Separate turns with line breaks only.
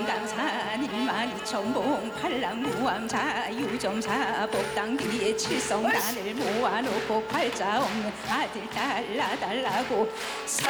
금강산 12,000봉 팔랑무암 자유점사 복당비에 칠성단을 모아놓고 팔자 없는 아들 달라달라고